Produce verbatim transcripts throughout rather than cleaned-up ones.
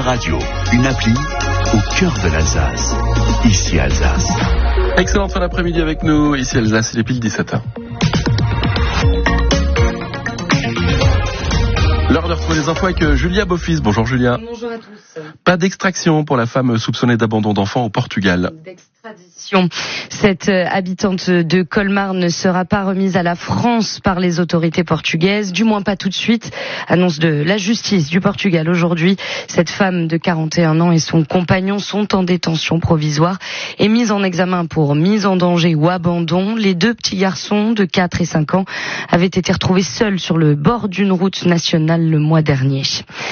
radio, une appli au cœur de l'Alsace. Ici Alsace. Excellente fin d'après-midi avec nous. Ici Alsace, il est pile dix-sept heures. L'heure de retrouver les infos avec Julia Beaufils. Bonjour Julia. Bonjour à tous. Pas d'extraction pour la femme soupçonnée d'abandon d'enfants au Portugal. D'extradition. Cette habitante de Colmar ne sera pas remise à la France par les autorités portugaises, du moins pas tout de suite. Annonce de la justice du Portugal aujourd'hui. Cette femme de quarante et un ans et son compagnon sont en détention provisoire et mise en examen pour mise en danger ou abandon. Les deux petits garçons de quatre et cinq ans avaient été retrouvés seuls sur le bord d'une route nationale le mois dernier.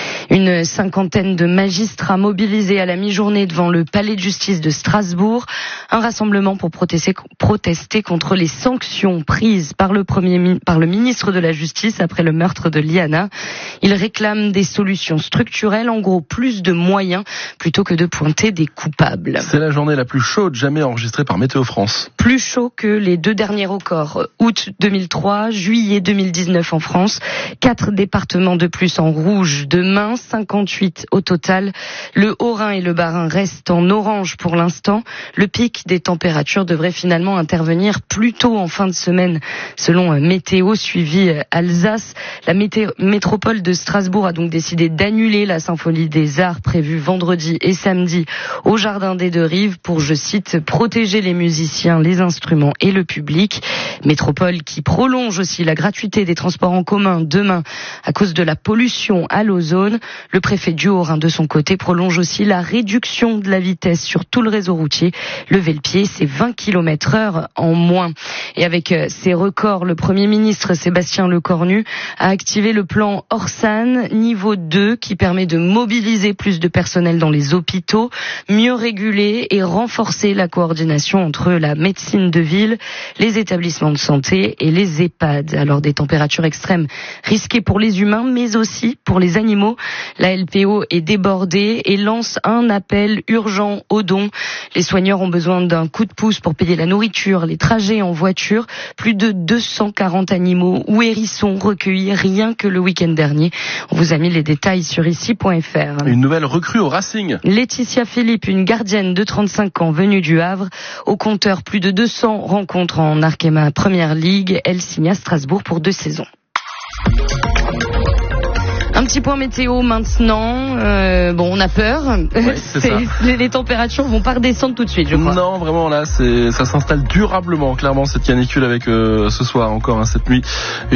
Une cinquantaine de magistrats mobilisés à la mi-journée devant le palais de justice de Strasbourg. Un rassemblement pour protester, protester contre les sanctions prises par le premier, par le ministre de la Justice après le meurtre de Liana. Ils réclament des solutions structurelles, en gros plus de moyens plutôt que de pointer des coupables. C'est la journée la plus chaude jamais enregistrée par Météo France. Plus chaud que les deux derniers records. Août deux mille trois, juillet deux mille dix-neuf en France. Quatre départements de plus en rouge demain, cinquante-huit au total. Le Haut-Rhin et le Bas-Rhin restent en orange pour l'instant. Le pic des températures devrait finalement intervenir plus tôt en fin de semaine, selon Météo, suivi Alsace. La mété- métropole de Strasbourg a donc décidé d'annuler la symphonie des arts prévue vendredi et samedi au Jardin des Deux Rives pour, je cite, protéger les musiciens, les instruments et le public. Métropole qui prolonge aussi la gratuité des transports en commun demain à cause de la pollution à l'ozone. Le préfet du Haut-Rhin, de son côté, prolonge aussi la réduction de la vitesse sur tout le réseau routier. Lever le pied, c'est vingt kilomètres heure en moins. Et avec ces records, le Premier ministre Sébastien Lecornu a activé le plan Orsan niveau deux qui permet de mobiliser plus de personnel dans les hôpitaux, mieux réguler et renforcer la coordination entre la médecine de ville, les établissements de santé et les EHPAD. Alors des températures extrêmes risquées pour les humains mais aussi pour les animaux. La L P O est débordée et lance un appel urgent aux dons. Les soigneurs ont besoin d'un coup de pouce pour payer la nourriture, les trajets en voiture. Plus de deux cent quarante animaux ou hérissons recueillis rien que le week-end dernier. On vous a mis les détails sur ici point f r. Une nouvelle recrue au Racing. Laetitia Philippe, une gardienne de trente-cinq ans venue du Havre. Au compteur, plus de deux cents rencontres en Arkema Première Ligue. Elle signe à Strasbourg pour deux saisons. Un petit point météo maintenant. Euh, bon, on a peur. Ouais, c'est ça. Les, les températures vont pas redescendre tout de suite, je crois. Non, vraiment là, c'est ça s'installe durablement. Clairement, cette canicule avec euh, ce soir encore hein, cette nuit.